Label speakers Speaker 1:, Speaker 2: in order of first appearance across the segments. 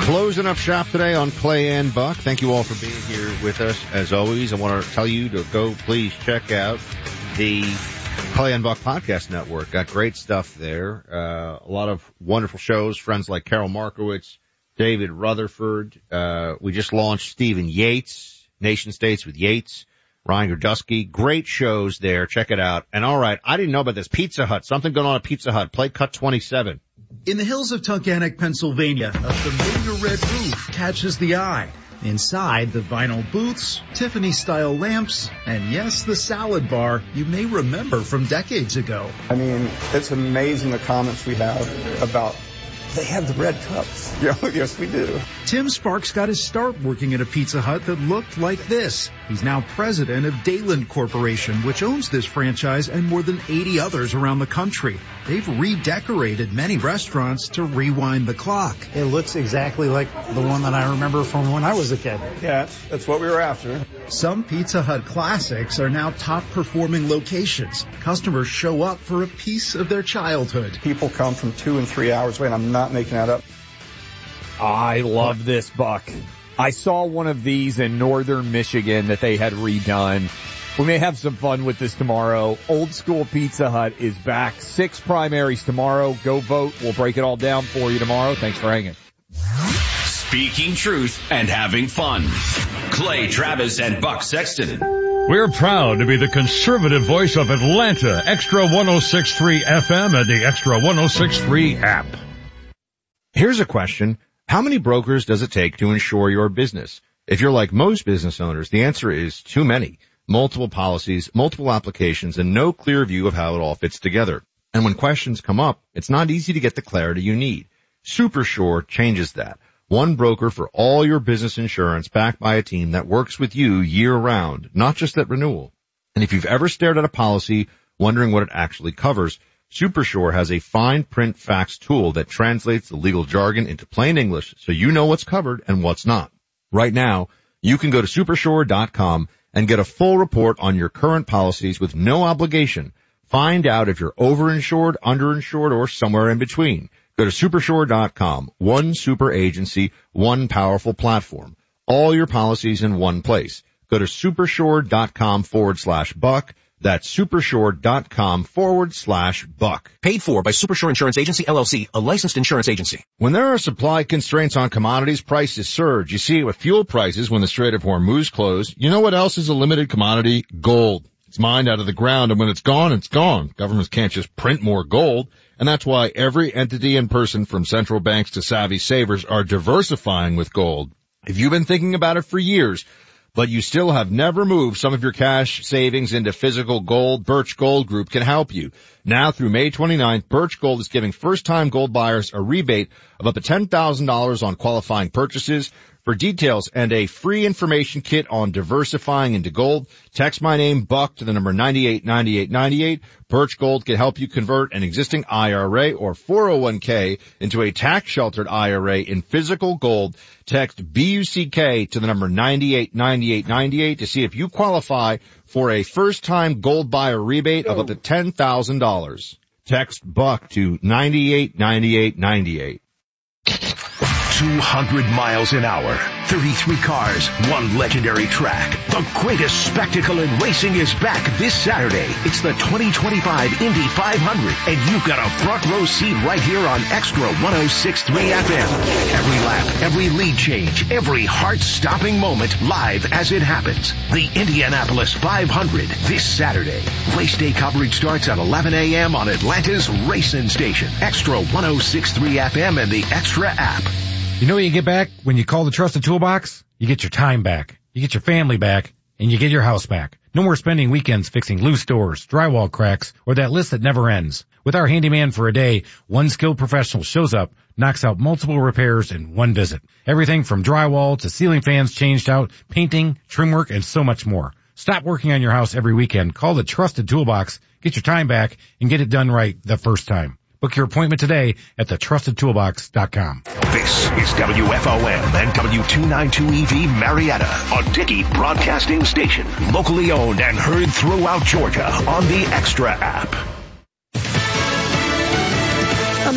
Speaker 1: Closing up shop today on Clay and Buck. Thank you all for being here with us. As always, I want to tell you to go please check out the Clay and Buck Podcast Network. Got great stuff there. A lot of wonderful shows. Friends like Carol Markowitz, David Rutherford. We just launched Stephen Yates, Nation States with Yates, Ryan Gerdusky. Great shows there. Check it out. And all right, I didn't know about this. Pizza Hut. Something going on at Pizza Hut. Play cut 27.
Speaker 2: In the hills of Tunkhannock, Pennsylvania, a familiar red roof catches the eye. Inside, the vinyl booths, Tiffany-style lamps, and yes, the salad bar you may remember from decades ago.
Speaker 3: I mean, it's amazing the comments we have about they have the red cups. Yes, we do.
Speaker 2: Tim Sparks got his start working at a Pizza Hut that looked like this. He's now president of Dayland Corporation, which owns this franchise and more than 80 others around the country. They've redecorated many restaurants to rewind the clock.
Speaker 4: It looks exactly like the one that I remember from when I was a kid.
Speaker 3: Yeah, that's what we were after.
Speaker 2: Some Pizza Hut classics are now top-performing locations. Customers show up for a piece of their childhood.
Speaker 3: People come from 2 and 3 hours away, and I'm not making that up.
Speaker 5: I love this, Buck. I saw one of these in northern Michigan that they had redone. We may have some fun with this tomorrow. Old School Pizza Hut is back. 6 primaries tomorrow. Go vote. We'll break it all down for you tomorrow. Thanks for hanging.
Speaker 6: Speaking truth and having fun. Clay Travis and Buck Sexton.
Speaker 7: We're proud to be the conservative voice of Atlanta. Extra 106.3 FM and the Extra 106.3 app.
Speaker 1: Here's a question. How many brokers does it take to insure your business? If you're like most business owners, the answer is too many. Multiple policies, multiple applications, and no clear view of how it all fits together. And when questions come up, it's not easy to get the clarity you need. Supersure changes that. One broker for all your business insurance backed by a team that works with you year-round, not just at renewal. And if you've ever stared at a policy wondering what it actually covers, Supersure has a fine print facts tool that translates the legal jargon into plain English so you know what's covered and what's not. Right now, you can go to supersure.com and get a full report on your current policies with no obligation. Find out if you're overinsured, underinsured, or somewhere in between. Go to supersure.com. One super agency, one powerful platform. All your policies in one place. Go to supersure.com/Buck. That's supersure.com/Buck.
Speaker 8: Paid for by Supersure Insurance Agency, LLC, a licensed insurance agency.
Speaker 1: When there are supply constraints on commodities, prices surge. You see it with fuel prices when the Strait of Hormuz closed. You know what else is a limited commodity? Gold. It's mined out of the ground, and when it's gone, it's gone. Governments can't just print more gold, and that's why every entity and person from central banks to savvy savers are diversifying with gold. If you've been thinking about it for years, but you still have never moved some of your cash savings into physical gold, Birch Gold Group can help you. Now through May 29th, Birch Gold is giving first-time gold buyers a rebate of up to $10,000 on qualifying purchases. For details and a free information kit on diversifying into gold, text my name, Buck, to the number 989898. Birch Gold can help you convert an existing IRA or 401k into a tax-sheltered IRA in physical gold. Text BUCK to the number 989898 to see if you qualify for a first-time gold buyer rebate of up to $10,000. Text Buck to 989898.
Speaker 9: 200 miles an hour, 33 cars, one legendary track. The greatest spectacle in racing is back this Saturday. It's the 2025 Indy 500, and you've got a front row seat right here on Extra 106.3 FM. Every lap, every lead change, every heart-stopping moment live as it happens. The Indianapolis 500 this Saturday. Race day coverage starts at 11 a.m. on Atlanta's racing station. Extra 106.3 FM and the Extra app.
Speaker 10: You know what you get back when you call the Trusted Toolbox? You get your time back, you get your family back, and you get your house back. No more spending weekends fixing loose doors, drywall cracks, or that list that never ends. With our handyman for a day, one skilled professional shows up, knocks out multiple repairs in one visit. Everything from drywall to ceiling fans changed out, painting, trim work, and so much more. Stop working on your house every weekend. Call the Trusted Toolbox, get your time back, and get it done right the first time. Book your appointment today at thetrustedtoolbox.com.
Speaker 9: This is WFOM and W292EV Marietta, a Dickey Broadcasting Station. Locally owned and heard throughout Georgia on the Extra app.
Speaker 11: On the road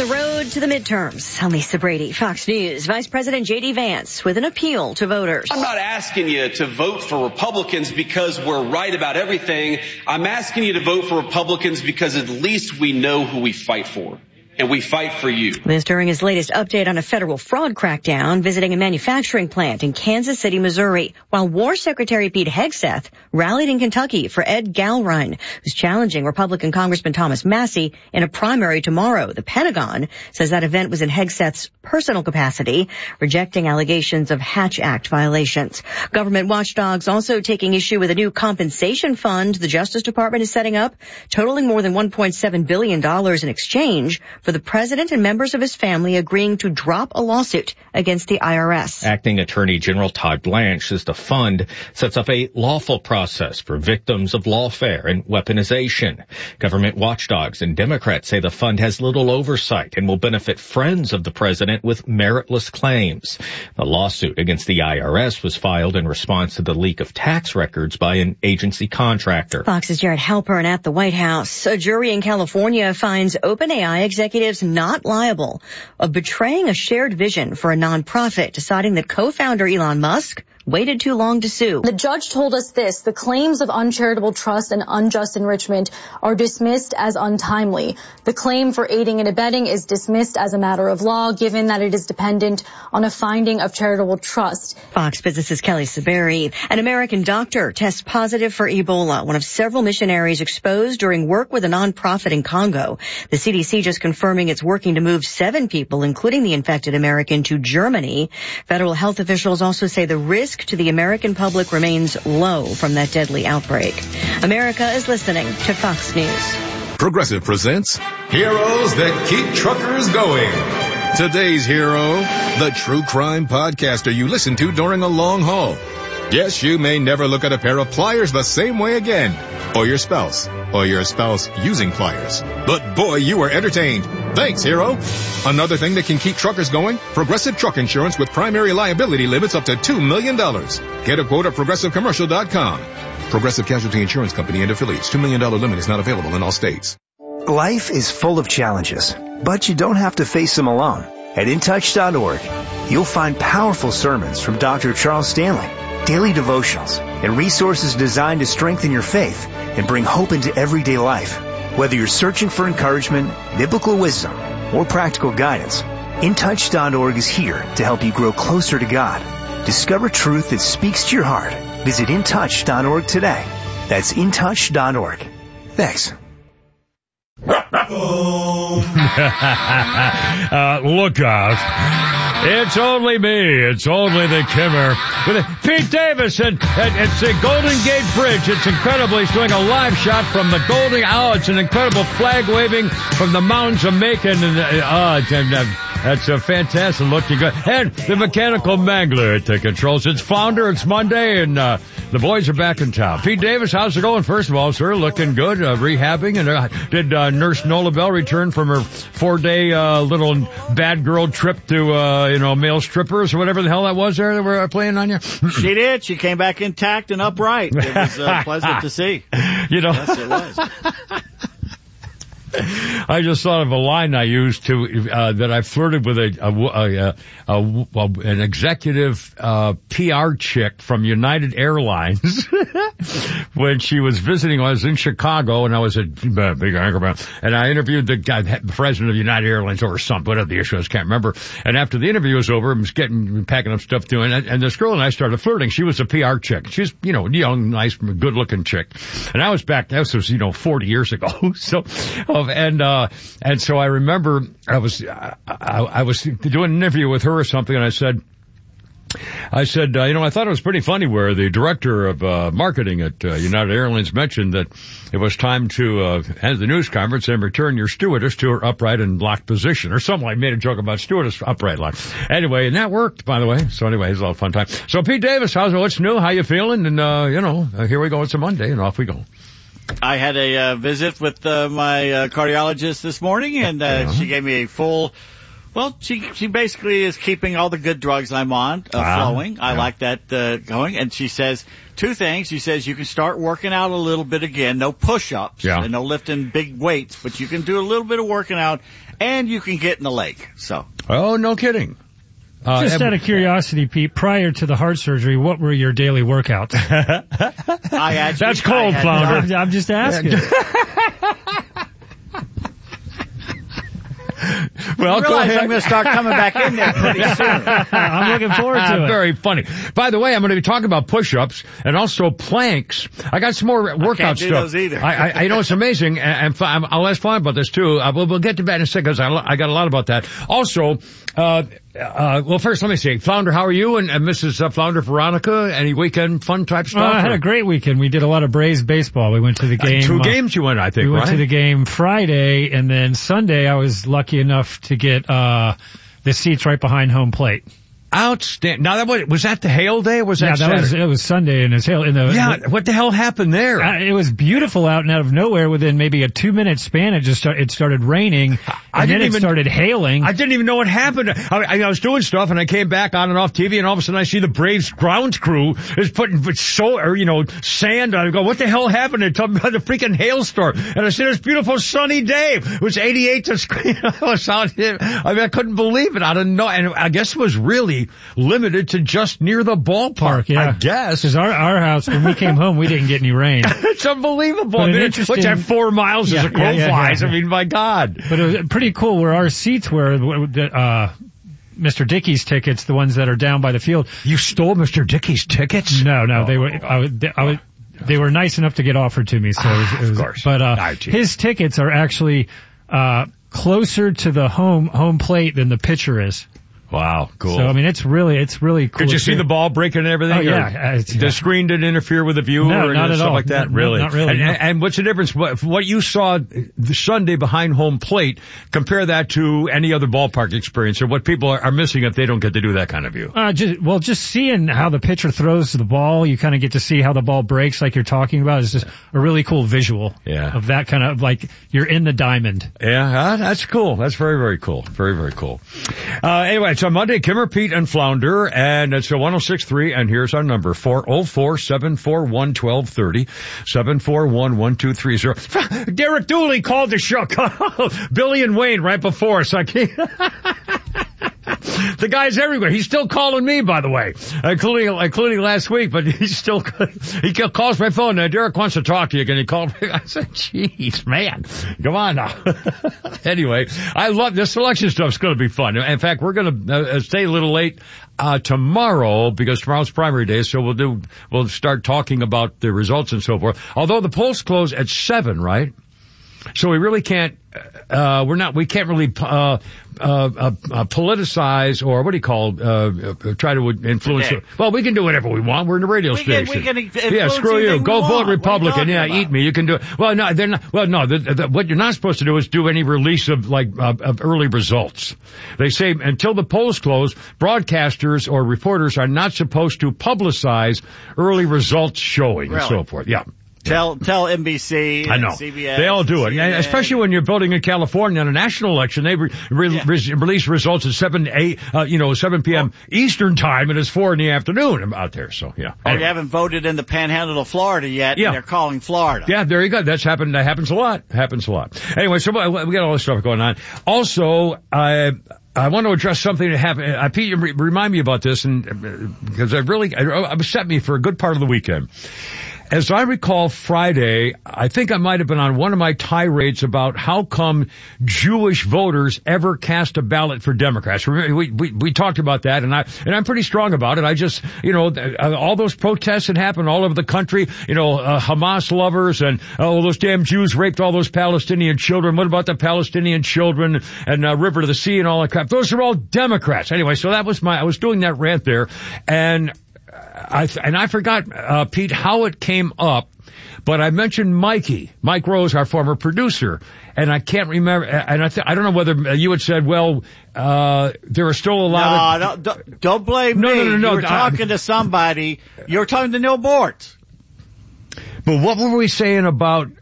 Speaker 11: road to the midterms. I'm Lisa Brady, Fox News. Vice President J.D. Vance with an appeal to voters.
Speaker 12: I'm not asking you to vote for Republicans because we're right about everything. I'm asking you to vote for Republicans because at least we know who we fight for. And we fight for you.
Speaker 11: This during his latest update on a federal fraud crackdown, visiting a manufacturing plant in Kansas City, Missouri, while War Secretary Pete Hegseth rallied in Kentucky for Ed Galrein, who's challenging Republican Congressman Thomas Massie in a primary tomorrow. The Pentagon says that event was in Hegseth's personal capacity, rejecting allegations of Hatch Act violations. Government watchdogs also taking issue with a new compensation fund the Justice Department is setting up, totaling more than $1.7 billion in exchange for the president and members of his family agreeing to drop a lawsuit against the IRS.
Speaker 13: Acting Attorney General Todd Blanche says the fund sets up a lawful process for victims of lawfare and weaponization. Government watchdogs and Democrats say the fund has little oversight and will benefit friends of the president with meritless claims. The lawsuit against the IRS was filed in response to the leak of tax records by an agency contractor.
Speaker 11: Fox's Jared Halpern at the White House. A jury in California finds OpenAI executives not liable of betraying a shared vision for a nonprofit, deciding that co-founder Elon Musk waited too long to sue.
Speaker 14: The judge told us this: the claims of uncharitable trust and unjust enrichment are dismissed as untimely. The claim for aiding and abetting is dismissed as a matter of law, given that it is dependent on a finding of charitable trust.
Speaker 11: Fox Business's Kelly Saberi. An American doctor tests positive for Ebola, one of several missionaries exposed during work with a nonprofit in Congo. The CDC just confirming it's working to move 7 people, including the infected American, to Germany. Federal health officials also say the risk to the American public remains low from that deadly outbreak. America is listening to Fox News.
Speaker 15: Progressive presents Heroes That Keep Truckers Going. Today's hero, the true crime podcaster you listen to during a long haul. Yes, you may never look at a pair of pliers the same way again. Or your spouse using pliers. But boy, you were entertained. Thanks, hero. Another thing that can keep truckers going, Progressive Truck Insurance with primary liability limits up to $2 million. Get a quote at progressivecommercial.com. Progressive Casualty Insurance Company and affiliates. $2 million limit is not available in all states.
Speaker 16: Life is full of challenges, but you don't have to face them alone. At InTouch.org, you'll find powerful sermons from Dr. Charles Stanley, daily devotionals, and resources designed to strengthen your faith and bring hope into everyday life. Whether you're searching for encouragement, biblical wisdom, or practical guidance, InTouch.org is here to help you grow closer to God. Discover truth that speaks to your heart. Visit InTouch.org today. That's InTouch.org. Thanks.
Speaker 7: Look out. It's only me. It's only the Kimmer. With Pete Davis, and it's the Golden Gate Bridge. It's incredible. He's doing a live shot from the Golden... it's an incredible flag waving from the mountains of Macon. That's a fantastic looking good. And the Mechanical Mangler at the controls. It's Flounder. It's Monday, and the boys are back in town. Pete Davis, how's it going? First of all, sir, looking good, rehabbing. And did Nurse Nola Bell return from her 4-day little bad girl trip to male strippers or whatever the hell that was there that were playing on you?
Speaker 17: She did. She came back intact and upright. It was pleasant to see.
Speaker 7: Yes,
Speaker 17: it was.
Speaker 7: I just thought of a line I used that I flirted with an executive PR chick from United Airlines when she was visiting. I was in Chicago and I was at Big Anchorman, and I interviewed the guy, the president of United Airlines, or something, whatever the issue was, can't remember. And after the interview was over, I was packing up stuff doing it, and this girl and I started flirting. She was a PR chick. She's young, nice, good looking chick, and I was back. That was 40 years ago. And so I remember I was doing an interview with her or something, and I said, I thought it was pretty funny where the director of marketing at United Airlines mentioned that it was time to end the news conference and return your stewardess to her upright and locked position, or something. I made a joke about stewardess upright locked. Anyway, and that worked, by the way. So anyway, it was a lot of fun time. So Pete Davis, what's new? How you feeling? And here we go. It's a Monday, and off we go.
Speaker 17: I had a visit with my cardiologist this morning, and she gave me a full... Well, she basically is keeping all the good drugs I'm on flowing. I like that going. And she says two things. She says you can start working out a little bit again. No push-ups and no lifting big weights, but you can do a little bit of working out. and you can get in the lake. So.
Speaker 1: Oh, no kidding.
Speaker 18: Just out of curiosity, Pete, prior to the heart surgery, what were your daily workouts?
Speaker 7: That's cold, Flounder.
Speaker 18: I'm just asking.
Speaker 17: Well, go ahead. I'm going to start coming back in there pretty soon.
Speaker 18: I'm looking forward to it.
Speaker 7: Very funny. By the way, I'm going to be talking about push-ups and also planks. I got some more workout stuff.
Speaker 17: Those either.
Speaker 7: I know it's amazing, and I'll ask Flounder about this too. We'll get to that in a second because I got a lot about that. Also, well, first let me see. Flounder, how are you? And Mrs. Flounder, Veronica, any weekend fun type stuff?
Speaker 18: I had a great weekend. We did a lot of Braves baseball. We went to the game.
Speaker 7: 2 games you went, I think,
Speaker 18: We went
Speaker 7: right?
Speaker 18: to the game Friday, and then Sunday I was lucky enough to get the seats right behind home plate.
Speaker 7: Outstanding. Now, was that the hail day? Or was that
Speaker 18: Saturday? It was Sunday, and it was hail.
Speaker 7: What the hell happened there?
Speaker 18: It was beautiful out and out of nowhere. Within maybe a 2-minute span, it started raining, and then it started hailing.
Speaker 7: I didn't even know what happened. I was doing stuff, and I came back on and off TV, and all of a sudden I see the Braves grounds crew is putting sand on. I go, what the hell happened? They told me about the freaking hailstorm, and I said, it's a beautiful sunny day. It was 88 to screen. I couldn't believe it. I didn't know, and I guess it was really limited to just near the ballpark,
Speaker 18: yeah.
Speaker 7: I guess.
Speaker 18: Because our house, when we came home, we didn't get any rain.
Speaker 7: It's unbelievable.
Speaker 18: But
Speaker 7: What's that 4 miles as a crow flies? I mean, my God.
Speaker 18: But it was pretty cool where our seats were, Mr. Dickey's tickets, the ones that are down by the field.
Speaker 7: You stole Mr. Dickey's tickets?
Speaker 18: No, they were, they were nice enough to get offered to me, so it was,
Speaker 7: of course.
Speaker 18: But, his tickets are actually, closer to the home plate than the pitcher is.
Speaker 7: Wow, cool.
Speaker 18: So, I mean, it's really cool.
Speaker 7: Did you see the ball breaking and everything?
Speaker 18: Oh, yeah.
Speaker 7: The screen didn't interfere with the view
Speaker 18: or
Speaker 7: not at
Speaker 18: stuff
Speaker 7: all. Like that?
Speaker 18: No,
Speaker 7: really?
Speaker 18: Not really.
Speaker 7: And what's the difference? What you saw the Sunday behind home plate, compare that to any other ballpark experience or what people are missing if they don't get to do that kind of view?
Speaker 18: Just seeing how the pitcher throws the ball, you kind of get to see how the ball breaks like you're talking about. It's just a really cool visual of that kind of, like, you're in the diamond.
Speaker 7: Yeah, that's cool. That's very, very cool. Very, very cool. Anyway, it's on Monday, Kimmer, Pete, and Flounder, and it's a 106.3, and here's our number, 404-741-1230, 741-1230. Derek Dooley called the show. Billy and Wayne right before us. I can't. The guy's everywhere. He's still calling me, by the way, including last week, but he calls my phone. Derek wants to talk to you. Can he call me? I said, jeez, man, come on now. Anyway, I love this selection stuff's going to be fun. In fact, we're going to stay a little late tomorrow because tomorrow's primary day, so we'll start talking about the results and so forth. Although the polls close at 7, right? So we really can't, we can't really, politicize or what do you call, try to influence. Well, we can do whatever we want. We're in a radio station.
Speaker 17: We can influence
Speaker 7: screw you. Go vote Republican.
Speaker 17: Yeah,
Speaker 7: eat me. You can do it. Well, no, they're not, what you're not supposed to do is do any release of of early results. They say until the polls close, broadcasters or reporters are not supposed to publicize early results showing and so forth. Yeah.
Speaker 17: Tell NBC,
Speaker 7: I know.
Speaker 17: CBS.
Speaker 7: They all do it. CNN. Especially when you're voting in California on a national election. They release results at 7 p.m. Eastern time, and it's 4 in the afternoon out there. So, yeah.
Speaker 17: Anyway. You haven't voted in the panhandle of Florida yet, and they're calling Florida.
Speaker 7: Yeah, there you go. That happens a lot. Anyway, so we got all this stuff going on. Also, I want to address something that happened. Pete, remind me about this, and because it upset me for a good part of the weekend. As I recall Friday, I think I might have been on one of my tirades about how come Jewish voters ever cast a ballot for Democrats. We talked about that, and I'm pretty strong about it. I just, all those protests that happened all over the country, Hamas lovers and, those damn Jews raped all those Palestinian children. What about the Palestinian children and River to the Sea and all that crap? Those are all Democrats. Anyway, so that was I was doing that rant there, and I forgot, Pete, how it came up, but I mentioned Mike Rose, our former producer, and I can't remember, and I don't know whether you had said, well, there are still a lot of...
Speaker 17: No, don't blame me. No. You were talking to somebody. You were talking to Neil Bortz.
Speaker 7: But what were we saying about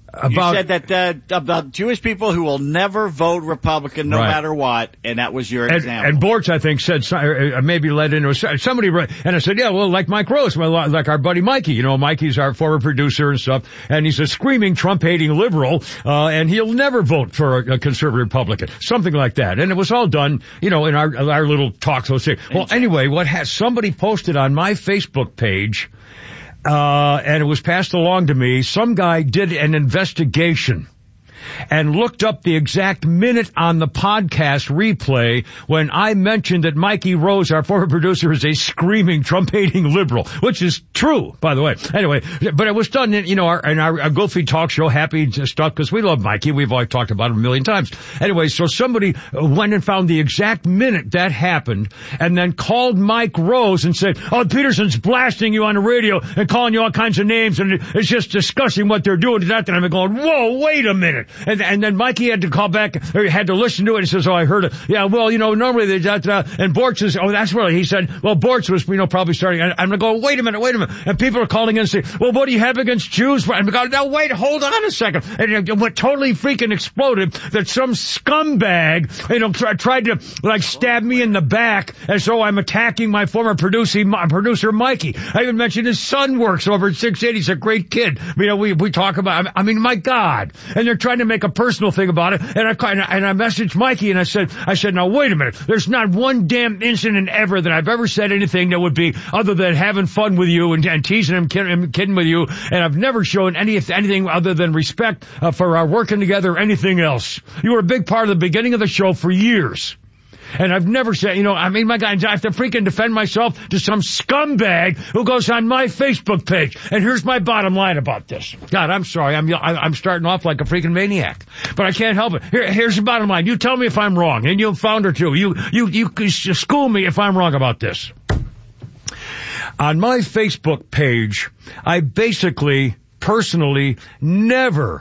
Speaker 17: You said that about Jewish people who will never vote Republican no matter what, and that was your example.
Speaker 7: And Borch, I think, said maybe led into somebody, and I said, yeah, well, like Mike Rose, like our buddy Mikey. You know, Mikey's our former producer and stuff, and he's a screaming Trump-hating liberal, and he'll never vote for a conservative Republican, something like that. And it was all done, you know, in our little talk. So well, anyway, somebody posted on my Facebook page. And it was passed along to me. Some guy did an investigation and looked up the exact minute on the podcast replay when I mentioned that Mikey Rose, our former producer, is a screaming Trump-hating liberal, which is true, by the way. Anyway, but it was done in, you know, in our Goofy talk show, happy stuff, because we love Mikey. We've always talked about him a million times. Anyway, so somebody went and found the exact minute that happened and then called Mike Rose and said, oh, Peterson's blasting you on the radio and calling you all kinds of names, and it's just discussing what they're doing. And I'm going, whoa, wait a minute. And then Mikey had to call back, or had to listen to it, and he says, oh, I heard it. Yeah, well, you know, normally they and Borch says, oh, that's what he said. Well, Borch was, you know, probably starting. I'm going to go, wait a minute. And people are calling in and saying, well, what do you have against Jews? And I go, now wait, hold on a second. And it totally freaking exploded that some scumbag, you know, tried to, like, stab me in the back as though I'm attacking my former producer Mikey. I even mentioned his son works over at 680. He's a great kid. You know, we talk about, I mean, my God. And they're trying to make a personal thing about it, and I messaged Mikey, and I said, now wait a minute, there's not one damn incident ever that I've ever said anything that would be other than having fun with you and teasing him, kidding with you, and I've never shown anything other than respect for our working together or anything else. You were a big part of the beginning of the show for years. And I've never said, you know, I mean, my God, I have to freaking defend myself to some scumbag who goes on my Facebook page. And here's my bottom line about this. God, I'm sorry. I'm starting off like a freaking maniac, but I can't help it. Here's the bottom line. You tell me if I'm wrong, and you found her too. You school me if I'm wrong about this. On my Facebook page, I basically, personally, never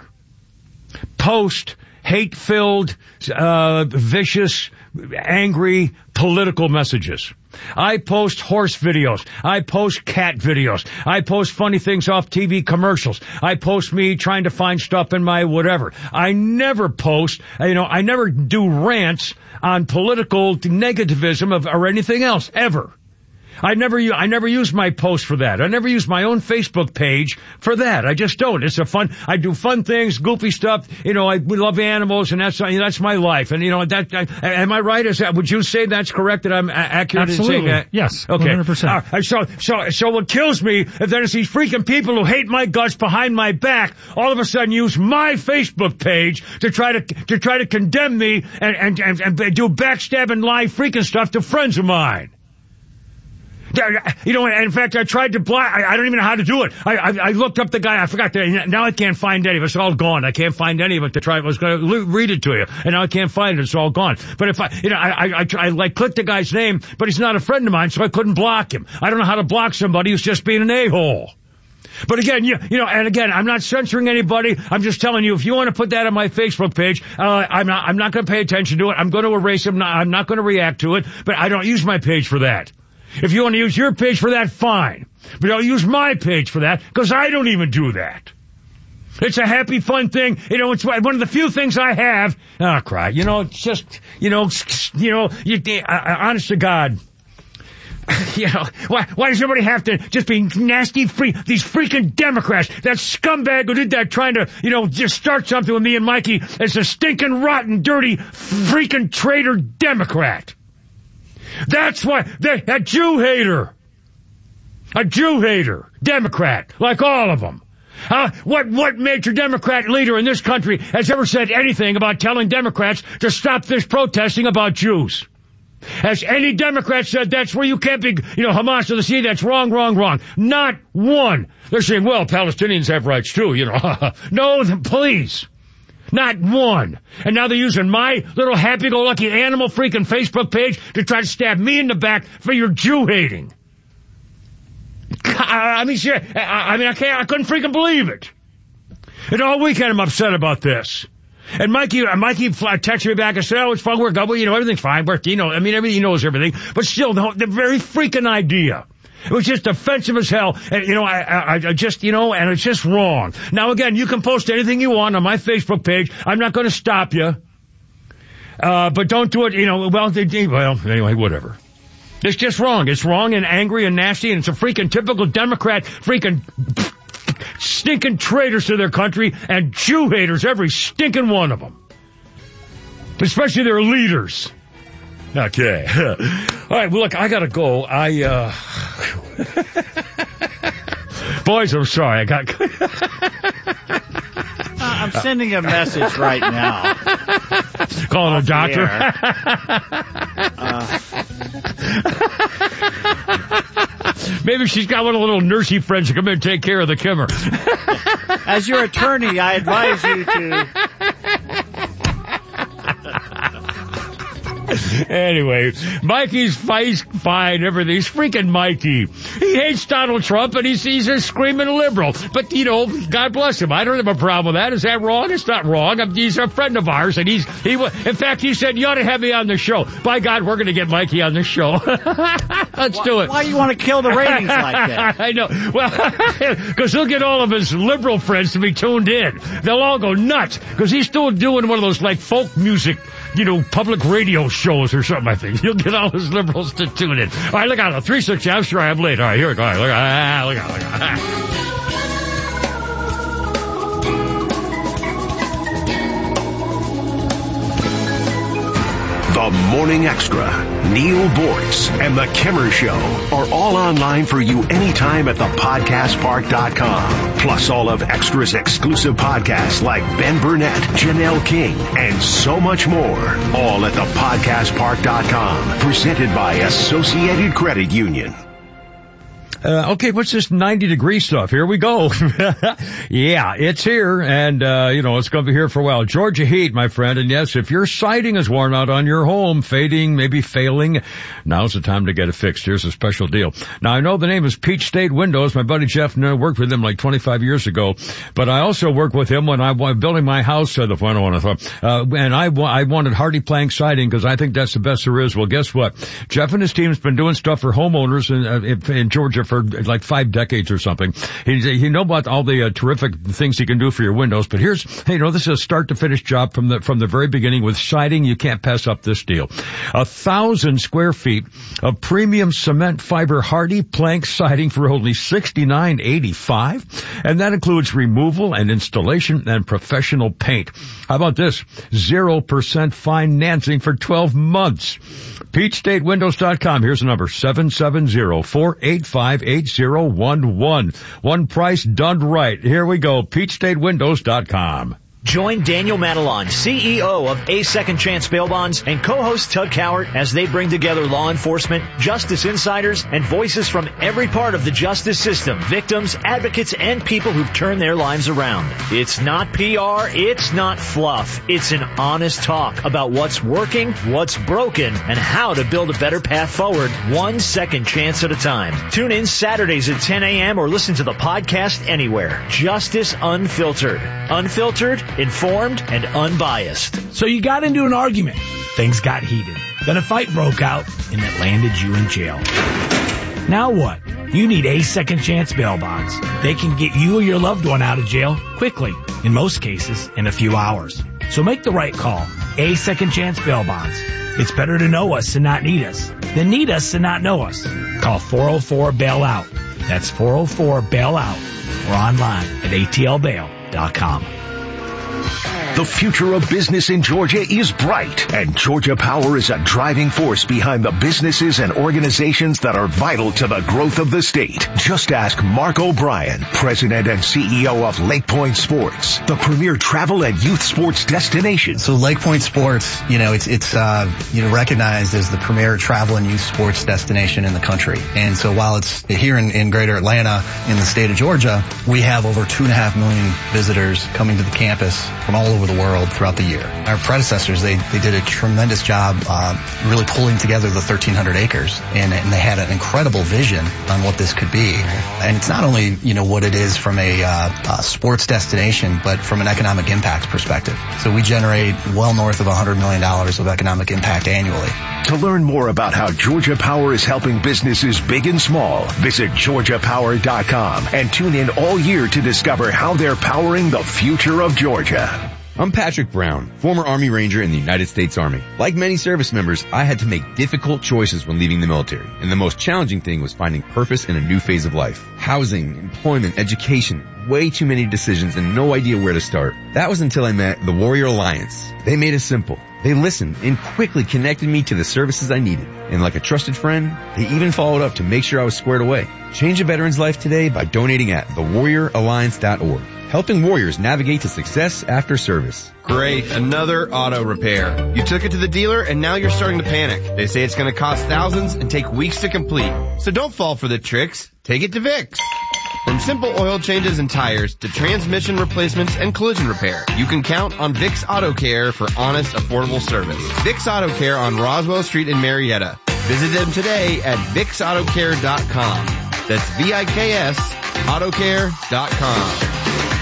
Speaker 7: post hate-filled, vicious, angry political messages. I post horse videos. I post cat videos. I post funny things off TV commercials. I post me trying to find stuff in my whatever. I never post, you know, I never do rants on political negativism or anything else, ever. I never use my post for that. I never use my own Facebook page for that. I just don't. It's I do fun things, goofy stuff. You know, we love animals, and that's my life. And you know, am I right? Would you say that's correct, that I'm accurate in saying that?
Speaker 18: Yes.
Speaker 7: Okay.
Speaker 18: 100%.
Speaker 7: So what kills me is that it's these freaking people who hate my guts behind my back all of a sudden use my Facebook page to try to condemn me and do backstabbing, lie freaking stuff to friends of mine. You know, in fact, I tried to block. I don't even know how to do it. I looked up the guy. I forgot that. Now I can't find any of it. It's all gone. I can't find any of it to try. I was going to read it to you, and now I can't find it. It's all gone. But if I clicked the guy's name, but he's not a friend of mine, so I couldn't block him. I don't know how to block somebody who's just being an a-hole. But again, you know, and again, I'm not censoring anybody. I'm just telling you, if you want to put that on my Facebook page, I'm not going to pay attention to it. I'm going to erase it. I'm not going to react to it. But I don't use my page for that. If you want to use your page for that, fine. But don't use my page for that, because I don't even do that. It's a happy, fun thing. You know, it's one of the few things I have. Oh, cry. You know, it's just, honest to God. You know, why does everybody have to just be nasty these freaking Democrats, that scumbag who did that trying to, you know, just start something with me and Mikey as a stinking, rotten, dirty, freaking traitor Democrat. That's why a Jew hater, Democrat, like all of them. What major Democrat leader in this country has ever said anything about telling Democrats to stop this protesting about Jews? Has any Democrat said that's where you can't be, you know, Hamas to the sea? That's wrong. Not one. They're saying, well, Palestinians have rights too, you know. No, please. Not one. And now they're using my little happy-go-lucky animal freaking Facebook page to try to stab me in the back for your Jew hating. I couldn't freaking believe it. And all weekend I'm upset about this. And Mikey texted me back and said, oh, it's fun, we're good, you know, everything's fine, but, you know, I mean, he knows everything. But still, the very freaking idea It was just offensive as hell. And, I just, and it's just wrong. Now, again, you can post anything you want on my Facebook page. I'm not going to stop you. But don't do it, anyway, whatever. It's just wrong. It's wrong and angry and nasty, and it's a freaking typical Democrat, freaking stinking traitors to their country and Jew haters, every stinking one of them. Especially their leaders. Okay. All right, well, look, I gotta go. Boys, I'm sorry.
Speaker 17: I'm sending a message right now.
Speaker 7: Calling a doctor? Maybe she's got one of the little nursey friends to come in and take care of the Kimmer.
Speaker 17: As your attorney, I advise you to...
Speaker 7: Anyway, Mikey's fine, everything. He's freaking Mikey. He hates Donald Trump, and he's a screaming liberal. But, God bless him. I don't have a problem with that. Is that wrong? It's not wrong. He's a friend of ours, and in fact, he said, you ought to have me on the show. By God, we're going to get Mikey on the show. Let's do it.
Speaker 17: Why do you want to kill the ratings like that?
Speaker 7: I know. Well, because he'll get all of his liberal friends to be tuned in. They'll all go nuts, because he's still doing one of those, folk music, public radio shows or something, I think. He'll get all his liberals to tune in. All right, look out. 3-6, I'm sure I'm late. All right, here we go. All right, look out.
Speaker 9: The Morning Extra, Neil Boyce, and The Kimmer Show are all online for you anytime at thepodcastpark.com. Plus all of Extra's exclusive podcasts like Ben Burnett, Janelle King, and so much more. All at thepodcastpark.com. Presented by Associated Credit Union.
Speaker 7: Okay, what's this 90-degree stuff? Here we go. Yeah, it's here, and, it's going to be here for a while. Georgia heat, my friend, and yes, if your siding is worn out on your home, fading, maybe failing, now's the time to get it fixed. Here's a special deal. Now, I know the name is Peach State Windows. My buddy Jeff worked with him like 25 years ago, but I also worked with him when I was building my house, and I wanted hardy plank siding because I think that's the best there is. Well, guess what? Jeff and his team's been doing stuff for homeowners in Georgia for like 5 decades or something. He know about all the terrific things he can do for your windows, but here's, this is a start to finish job from the very beginning with siding. You can't pass up this deal. 1,000 square feet of premium cement fiber hardy plank siding for only $69.85, and that includes removal and installation and professional paint. How about this? 0% financing for 12 months. PeachStateWindows.com. Here's the number, 770-485-8011. One price done right. Here we go, PeachStateWindows.com.
Speaker 19: Join Daniel Matalon, CEO of A Second Chance Bail Bonds, and co-host Tug Cowart as they bring together law enforcement, justice insiders, and voices from every part of the justice system, victims, advocates, and people who've turned their lives around. It's not PR, it's not fluff. It's an honest talk about what's working, what's broken, and how to build a better path forward, one second chance at a time. Tune in Saturdays at 10 a.m. or listen to the podcast anywhere. Justice Unfiltered. Unfiltered, informed, and unbiased.
Speaker 20: So you got into an argument. Things got heated. Then a fight broke out, and it landed you in jail. Now what? You need A Second Chance Bail Bonds. They can get you or your loved one out of jail quickly, in most cases, in a few hours. So make the right call. A Second Chance Bail Bonds. It's better to know us and not need us than need us and not know us. Call 404-BAIL-OUT. That's 404-BAIL-OUT. Or online at atlbail.com.
Speaker 9: The future of business in Georgia is bright, and Georgia Power is a driving force behind the businesses and organizations that are vital to the growth of the state. Just ask Mark O'Brien, President and CEO of Lake Point Sports, the premier travel and youth sports destination.
Speaker 21: So Lake Point Sports, it's recognized as the premier travel and youth sports destination in the country. And so while it's here in greater Atlanta in the state of Georgia, we have over 2.5 million visitors coming to the campus from all over over the world throughout the year. Our predecessors, they did a tremendous job really pulling together the 1,300 acres, and they had an incredible vision on what this could be. And it's not only, what it is from a sports destination, but from an economic impact perspective. So we generate well north of $100 million of economic impact annually.
Speaker 9: To learn more about how Georgia Power is helping businesses big and small, visit GeorgiaPower.com and tune in all year to discover how they're powering the future of Georgia.
Speaker 4: I'm Patrick Brown, former Army Ranger in the United States Army. Like many service members, I had to make difficult choices when leaving the military, and the most challenging thing was finding purpose in a new phase of life. Housing, employment, education, way too many decisions and no idea where to start. That was until I met the Warrior Alliance. They made it simple. They listened and quickly connected me to the services I needed. And like a trusted friend, they even followed up to make sure I was squared away. Change a veteran's life today by donating at thewarrioralliance.org. Helping warriors navigate to success after service.
Speaker 22: Great, another auto repair. You took it to the dealer and now you're starting to panic. They say it's going to cost thousands and take weeks to complete. So don't fall for the tricks. Take it to Vicks. From simple oil changes and tires to transmission replacements and collision repair, you can count on Vicks Auto Care for honest, affordable service. Vicks Auto Care on Roswell Street in Marietta. Visit them today at VicksAutoCare.com. That's VIKS Autocare.com.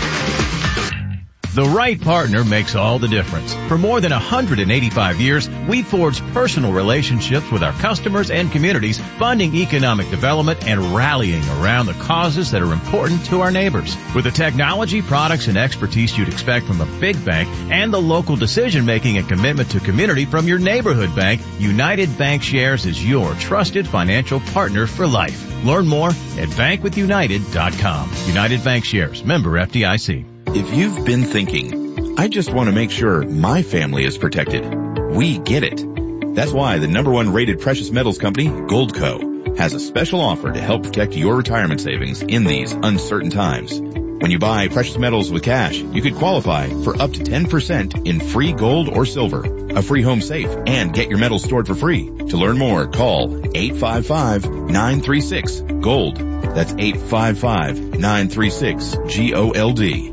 Speaker 23: The right partner makes all the difference. For more than 185 years, we've forged personal relationships with our customers and communities, funding economic development and rallying around the causes that are important to our neighbors. With the technology, products, and expertise you'd expect from a big bank and the local decision-making and commitment to community from your neighborhood bank, United Bankshares is your trusted financial partner for life. Learn more at bankwithunited.com. United Bankshares, member FDIC.
Speaker 24: If you've been thinking, I just want to make sure my family is protected, we get it. That's why the #1 rated precious metals company, Goldco, has a special offer to help protect your retirement savings in these uncertain times. When you buy precious metals with cash, you could qualify for up to 10% in free gold or silver, a free home safe, and get your metals stored for free. To learn more, call 855-936-GOLD. That's 855-936-GOLD.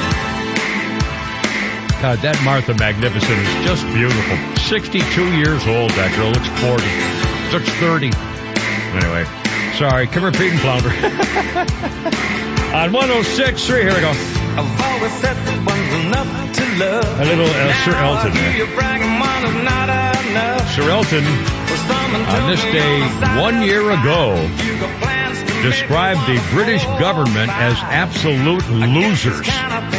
Speaker 7: God, that Martha Magnificent is just beautiful. 62 years old, that girl. Looks 40. Looks 30. Anyway, sorry. Come here, Pete and Flounder. On 106.3, here we go.
Speaker 25: I've always said that one's enough to love.
Speaker 7: A little Sir Elton there. Sir Elton, on this day 1 year ago, described the British government as absolute losers.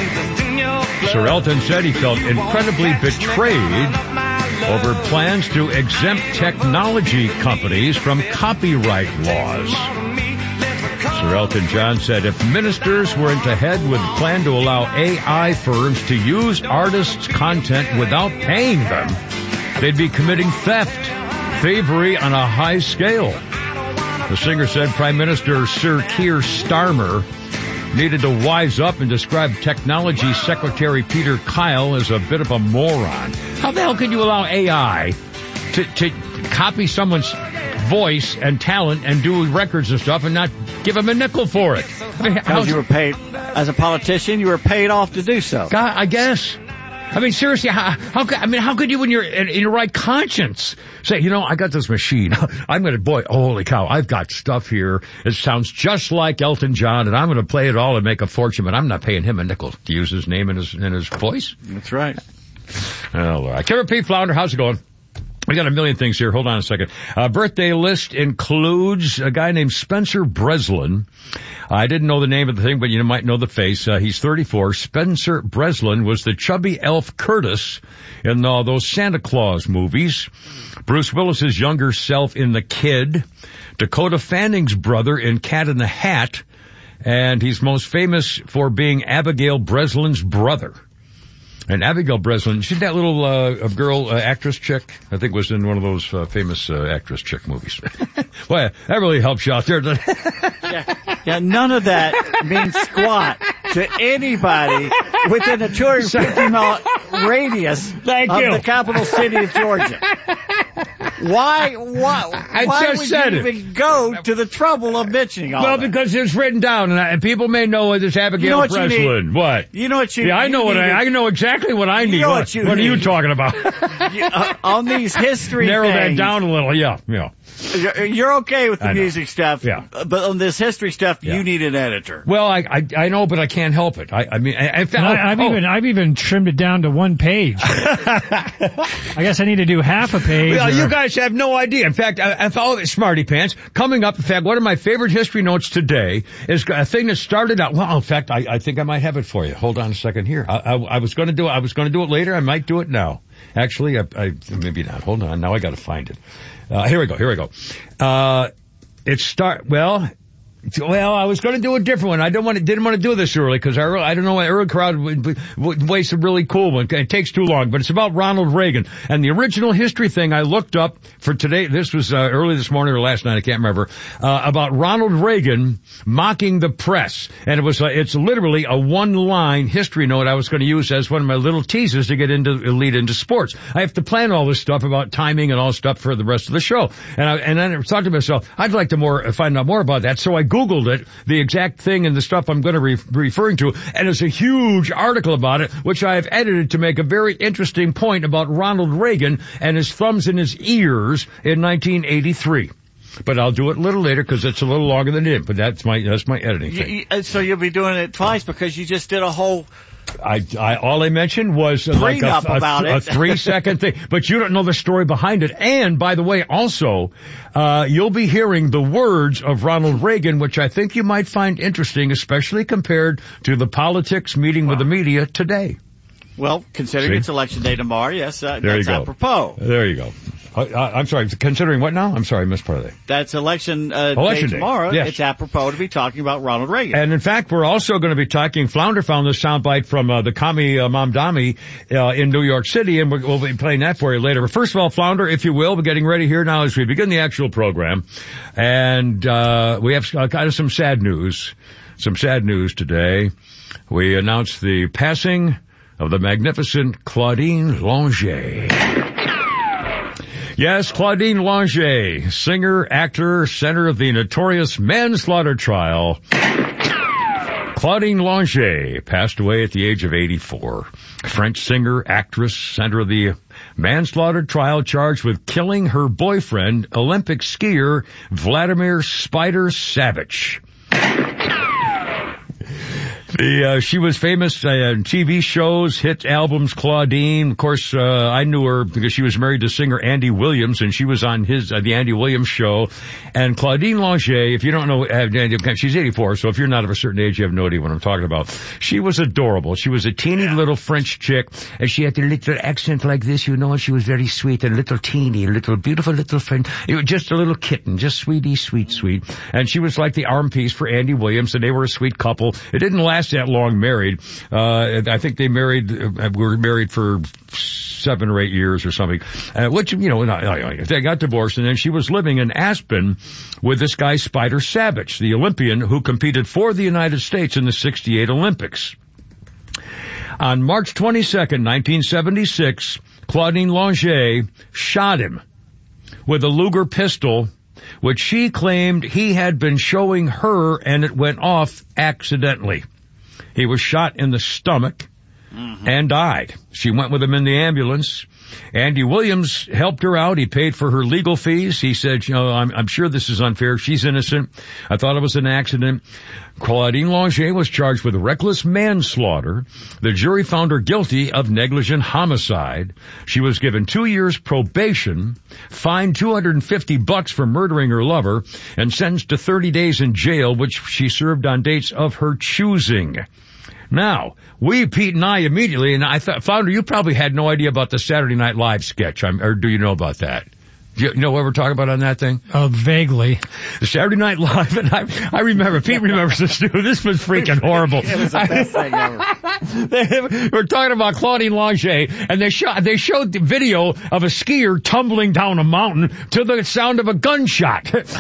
Speaker 7: Sir Elton said he felt incredibly betrayed over plans to exempt technology companies from copyright laws. Sir Elton John said if ministers weren't ahead with a plan to allow AI firms to use artists' content without paying them, they'd be committing theft, thievery on a high scale. The singer said Prime Minister Sir Keir Starmer needed to wise up and describe Technology Secretary Peter Kyle as a bit of a moron. How the hell could you allow AI to copy someone's voice and talent and do records and stuff and not give them a nickel for it? I mean,
Speaker 17: because you were paid, as a politician, you were paid off to do so.
Speaker 7: God, I guess. I mean, seriously, how could you, when you're in your right conscience, say, I got this machine. I'm going to, holy cow, I've got stuff here. It sounds just like Elton John, and I'm going to play it all and make a fortune, but I'm not paying him a nickel to use his name and his voice.
Speaker 17: That's right.
Speaker 7: Oh, all right. Kevin P. Flounder, how's it going? We got a million things here. Hold on a second. Birthday list includes a guy named Spencer Breslin. I didn't know the name of the thing, but you might know the face. He's 34. Spencer Breslin was the chubby elf Curtis in those Santa Claus movies. Bruce Willis's younger self in The Kid. Dakota Fanning's brother in Cat in the Hat. And he's most famous for being Abigail Breslin's brother. And Abigail Breslin, she's that little girl, actress chick, I think was in one of those famous actress chick movies. Well, that really helps you out there, doesn't it?
Speaker 17: Yeah, none of that means squat to anybody within a 250-mile radius of the capital city of Georgia. Why would you even go to the trouble of mentioning all that?
Speaker 7: Well, because it's written down, and people may know it's Abigail Breslin. What?
Speaker 17: You know what you?
Speaker 7: Yeah, I know I know exactly what I need.
Speaker 17: You know what
Speaker 7: are you talking about?
Speaker 17: On these history
Speaker 7: Narrow
Speaker 17: things,
Speaker 7: that down a little. Yeah.
Speaker 17: You're okay with the music stuff.
Speaker 7: Yeah.
Speaker 17: But on this history stuff, you need an editor.
Speaker 7: Well, I know, but I can't help it.
Speaker 18: I've even trimmed it down to one page. I guess I need to do half a page.
Speaker 7: Well, you guys have no idea. In fact, I follow Smarty Pants. Coming up, in fact, one of my favorite history notes today is a thing that started out. Well, in fact, I think I might have it for you. Hold on a second here. I was going to do it. I was going to do it later. I might do it now. Actually, I maybe not. Hold on. Now I got to find it. Here we go. Well, I was going to do a different one. Didn't want to do this early because I don't know why early crowd would waste a really cool one. It takes too long, but it's about Ronald Reagan. And the original history thing I looked up for today, this was early this morning or last night, I can't remember, about Ronald Reagan mocking the press. And it's literally a one-line history note I was going to use as one of my little teases to lead into sports. I have to plan all this stuff about timing and all stuff for the rest of the show. And then I thought to myself, I'd like to find out more about that. So I Googled it, the exact thing and the stuff I'm going to be referring to, and there's a huge article about it, which I have edited to make a very interesting point about Ronald Reagan and his thumbs in his ears in 1983. But I'll do it a little later because it's a little longer than it. But that's my editing thing.
Speaker 17: So you'll be doing it twice because you just did a whole.
Speaker 7: All I mentioned was like a 3-second thing, but you don't know the story behind it. And by the way, also, you'll be hearing the words of Ronald Reagan, which I think you might find interesting, especially compared to the politics meeting with the media today.
Speaker 17: Well, considering it's election day tomorrow, yes, that's apropos.
Speaker 7: There you go. I'm sorry, considering what now? I'm sorry, I missed part of that.
Speaker 17: That's election day tomorrow.
Speaker 7: Yes.
Speaker 17: It's apropos to be talking about Ronald Reagan.
Speaker 7: And in fact, we're also going to be talking, Flounder found this soundbite from the Kami Mamdani in New York City, and we'll be playing that for you later. But first of all, Flounder, if you will, we're getting ready here now as we begin the actual program. And we have kind of some sad news today. We announced the passing of the magnificent Claudine Longet. Yes, Claudine Longet, singer, actor, center of the notorious manslaughter trial. Claudine Longet passed away at the age of 84. French singer, actress, center of the manslaughter trial, charged with killing her boyfriend, Olympic skier Vladimir Spider Savage. She was famous in TV shows, hit albums, Claudine. Of course, I knew her because she was married to singer Andy Williams, and she was on the Andy Williams show. And Claudine Longet, if you don't know, she's 84, so if you're not of a certain age, you have no idea what I'm talking about. She was adorable. She was a teeny little French chick, and she had a little accent like this, and she was very sweet and little beautiful little friend. It was just a little kitten, just sweet. And she was like the arm piece for Andy Williams, and they were a sweet couple. It didn't last that long married. I think they were married for 7 or 8 years or something, which, they got divorced, and then she was living in Aspen with this guy Spider Savage, the Olympian who competed for the United States in the 68 Olympics. On March 22nd, 1976, Claudine Longet shot him with a Luger pistol, which she claimed he had been showing her, and it went off accidentally. He was shot in the stomach and died. She went with him in the ambulance. Andy Williams helped her out. He paid for her legal fees. He said, I'm sure this is unfair. She's innocent. I thought it was an accident. Claudine Longet was charged with reckless manslaughter. The jury found her guilty of negligent homicide. She was given 2 years probation, fined $250 for murdering her lover, and sentenced to 30 days in jail, which she served on dates of her choosing. Now, Pete and I immediately, and I thought, Flounder, you probably had no idea about the Saturday Night Live sketch, or do you know about that? Do you know what we're talking about on that thing?
Speaker 18: Vaguely.
Speaker 7: The Saturday Night Live, and I remember, Pete remembers this too. This was freaking horrible.
Speaker 17: It was the best thing ever.
Speaker 7: We're talking about Claudine Longet, and they showed the video of a skier tumbling down a mountain to the sound of a gunshot. And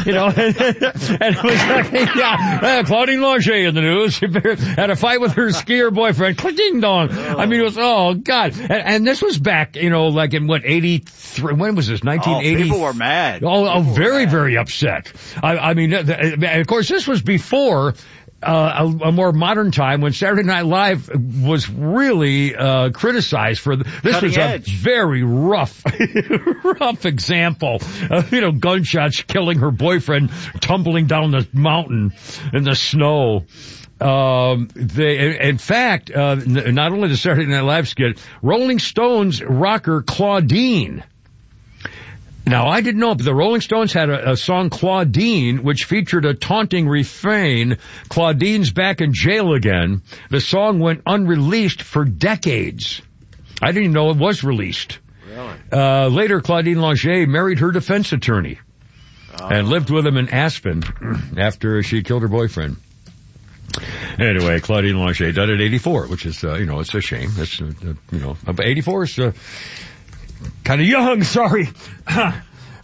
Speaker 7: it was like, Claudine Longet in the news had a fight with her skier boyfriend. Ding dong. I mean, it was, oh God. And this was back, like in 83, when was this? 1980?
Speaker 17: People were mad.
Speaker 7: Very upset. I mean, of course, this was before a more modern time when Saturday Night Live was really criticized for this.
Speaker 17: Cutting
Speaker 7: was
Speaker 17: edge.
Speaker 7: A very rough example of, gunshots killing her boyfriend, tumbling down the mountain in the snow. In fact, not only the Saturday Night Live skit, Rolling Stones rocker Claudine. Now, I didn't know, but the Rolling Stones had a song, Claudine, which featured a taunting refrain, Claudine's back in jail again. The song went unreleased for decades. I didn't even know it was released.
Speaker 17: Really?
Speaker 7: Later, Claudine Longet married her defense attorney and lived with him in Aspen after she killed her boyfriend. Anyway, Claudine Longet died at 84, which is, it's a shame. It's, 84 is, kind of young, sorry. By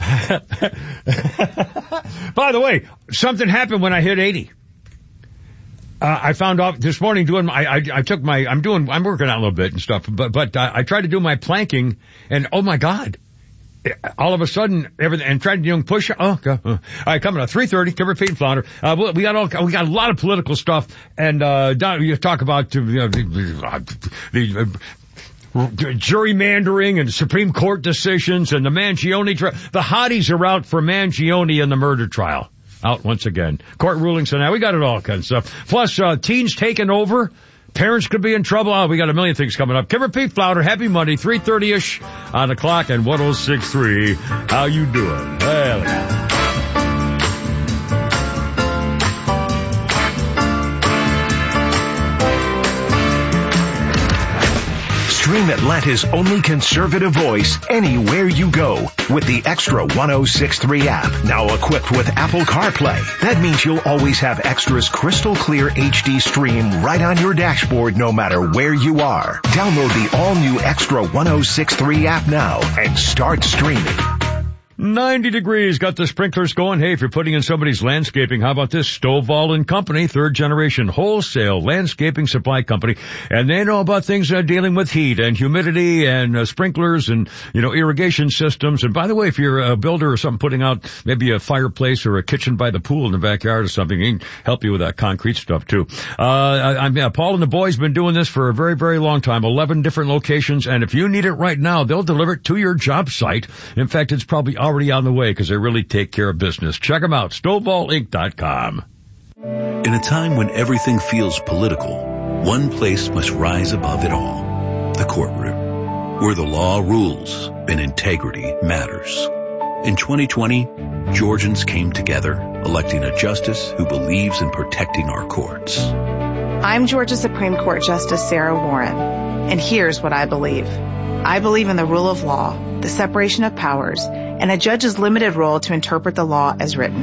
Speaker 7: the way, something happened when I hit 80. I found out this morning I'm working out a little bit and stuff, but I tried to do my planking and oh my God. All of a sudden, everything, and tried to push. Oh, God. All right, coming up 3:30. Kimber, Pete, and Flounder. We got a lot of political stuff, and you talk about the gerrymandering and Supreme Court decisions and the Mangione trial. The hotties are out for Mangione and the murder trial. Out once again. Court rulings and now we got it all kind of stuff. Plus, teens taking over. Parents could be in trouble. Oh, we got a million things coming up. Kimber, Pete, Flounder, happy Monday, 3:30-ish on the clock and 106.3. How you doing? Hell yeah.
Speaker 9: Stream Atlanta's only conservative voice anywhere you go with the Extra 106.3 app, now equipped with Apple CarPlay. That means you'll always have Extra's crystal clear HD stream right on your dashboard no matter where you are. Download the all-new Extra 106.3 app now and start streaming.
Speaker 7: 90 degrees, got the sprinklers going. Hey, if you're putting in somebody's landscaping, how about this? Stovall & Company, third generation wholesale landscaping supply company. And they know about things dealing with heat and humidity and sprinklers and, irrigation systems. And by the way, if you're a builder or something putting out maybe a fireplace or a kitchen by the pool in the backyard or something, he can help you with that concrete stuff too. Paul and the boys been doing this for a very, very long time, 11 different locations. And if you need it right now, they'll deliver it to your job site. In fact, it's probably already on the way because they really take care of business. Check them out, StovallInc.com.
Speaker 2: In a time when everything feels political, one place must rise above it all. The courtroom, where the law rules and integrity matters. In 2020, Georgians came together, electing a justice who believes in protecting our courts.
Speaker 3: I'm Georgia Supreme Court Justice Sarah Warren, and here's what I believe. I believe in the rule of law, the separation of powers, and a judge's limited role to interpret the law as written.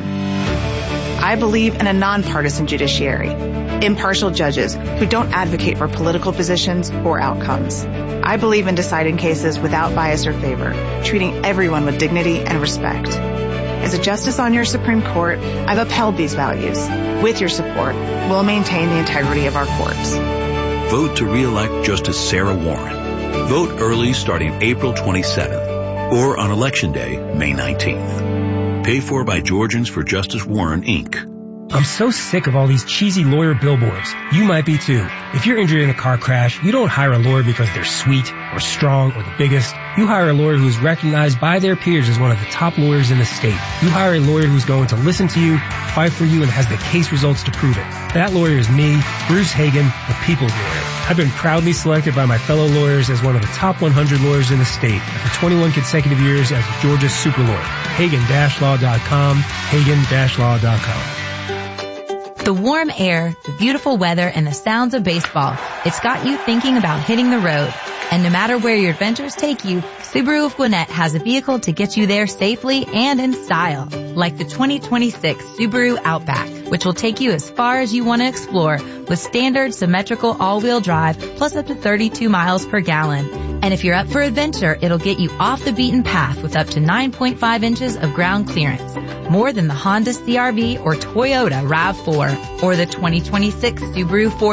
Speaker 3: I believe in a nonpartisan judiciary, impartial judges who don't advocate for political positions or outcomes. I believe in deciding cases without bias or favor, treating everyone with dignity and respect. As a justice on your Supreme Court, I've upheld these values. With your support, we'll maintain the integrity of our courts.
Speaker 2: Vote to re-elect Justice Sarah Warren. Vote early starting April 27th or on Election Day, May 19th. Paid for by Georgians for Justice Warren, Inc.
Speaker 5: I'm so sick of all these cheesy lawyer billboards. You might be too. If you're injured in a car crash, you don't hire a lawyer because they're sweet or strong or the biggest. You hire a lawyer who is recognized by their peers as one of the top lawyers in the state. You hire a lawyer who's going to listen to you, fight for you, and has the case results to prove it. That lawyer is me, Bruce Hagen, the people's lawyer. I've been proudly selected by my fellow lawyers as one of the top 100 lawyers in the state after 21 consecutive years as Georgia's super lawyer. Hagen-Law.com, Hagen-Law.com.
Speaker 6: The warm air, the beautiful weather, and the sounds of baseball. It's got you thinking about hitting the road. And no matter where your adventures take you, Subaru of Gwinnett has a vehicle to get you there safely and in style. Like the 2026 Subaru Outback, which will take you as far as you want to explore with standard symmetrical all-wheel drive plus up to 32 miles per gallon. And if you're up for adventure, it'll get you off the beaten path with up to 9.5 inches of ground clearance. More than the Honda CR-V or Toyota RAV4 or the 2026 Subaru